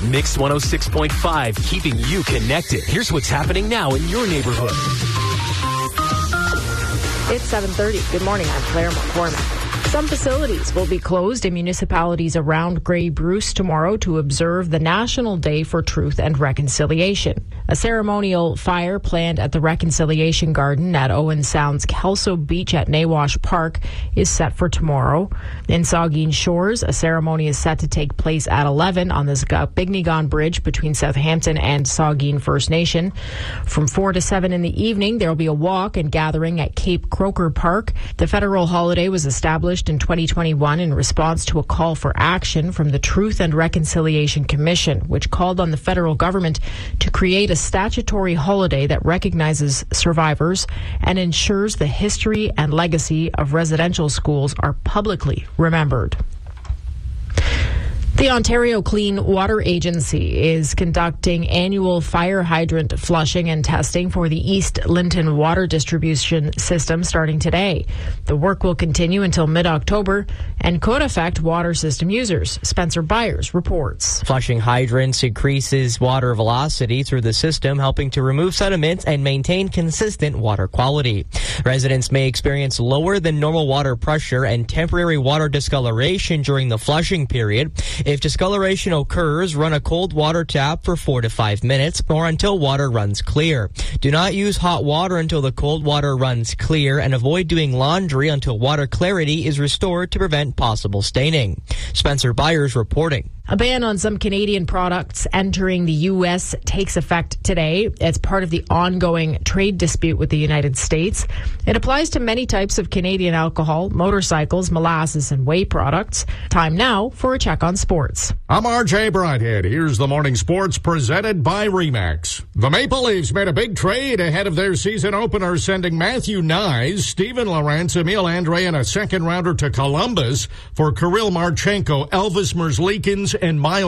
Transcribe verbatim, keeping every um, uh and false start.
Mix one oh six point five, keeping you connected. Here's what's happening now in your neighborhood. It's seven thirty. Good morning. I'm Claire McCormick. Some facilities will be closed in municipalities around Grey Bruce tomorrow to observe the National Day for Truth and Reconciliation. A ceremonial fire planned at the Reconciliation Garden at Owen Sound's Kelso Beach at Nawash Park is set for tomorrow. In Saugeen Shores, a ceremony is set to take place at eleven on the Bignigon Bridge between Southampton and Saugeen First Nation. From four to seven in the evening, there will be a walk and gathering at Cape Croker Park. The federal holiday was established in twenty twenty-one in response to a call for action from the Truth and Reconciliation Commission, which called on the federal government to create a statutory holiday that recognizes survivors and ensures the history and legacy of residential schools are publicly remembered. The Ontario Clean Water Agency is conducting annual fire hydrant flushing and testing for the East Linton water distribution system starting today. The work will continue until mid-October and could affect water system users. Spencer Byers reports. Flushing hydrants increases water velocity through the system, helping to remove sediment and maintain consistent water quality. Residents may experience lower than normal water pressure and temporary water discoloration during the flushing period. If discoloration occurs, run a cold water tap for four to five minutes or until water runs clear. Do not use hot water until the cold water runs clear, and avoid doing laundry until water clarity is restored to prevent possible staining. Spencer Byers reporting. A ban on some Canadian products entering the U S takes effect today as part of the ongoing trade dispute with the United States. It applies to many types of Canadian alcohol, motorcycles, molasses, and whey products. Time now for a check on sports. I'm R J Brighthead. Here's the morning sports presented by Remax. The Maple Leafs made a big trade ahead of their season opener, sending Matthew Nyes, Steven Lorentz, Emil Andre, and a second rounder to Columbus for Kirill Marchenko, Elvis Merzlikins, and Miles